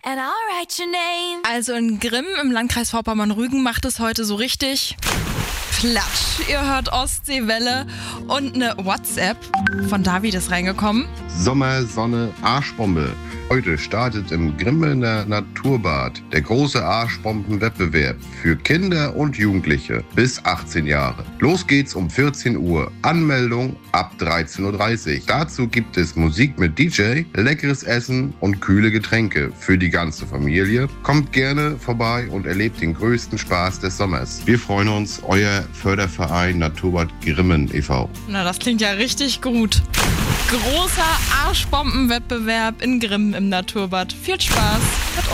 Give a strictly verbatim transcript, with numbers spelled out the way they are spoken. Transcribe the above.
and I'll write your name. Also in Grimm im Landkreis Vorpommern-Rügen macht es heute so richtig Platsch. Ihr hört Ostseewelle und eine WhatsApp von David ist reingekommen. Sommer, Sonne, Arschbombe. Heute startet im Grimmener Naturbad der große Arschbomben-Wettbewerb für Kinder und Jugendliche bis achtzehn Jahre. Los geht's um vierzehn Uhr. Anmeldung ab dreizehn Uhr dreißig. Dazu gibt es Musik mit D J, leckeres Essen und kühle Getränke für die ganze Familie. Kommt gerne vorbei und erlebt den größten Spaß des Sommers. Wir freuen uns, euer Förderverein Naturbad Grimmen e V Na, das klingt ja richtig gut. Großer Arschbombenwettbewerb in Grimm im Naturbad. Viel Spaß!